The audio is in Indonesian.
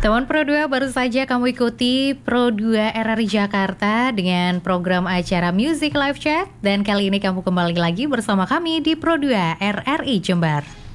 Teman Pro 2, baru saja kamu ikuti Pro 2 RRI Jakarta dengan program acara Music Live Chat. Dan kali ini kamu kembali lagi bersama kami di Pro 2 RRI Jember.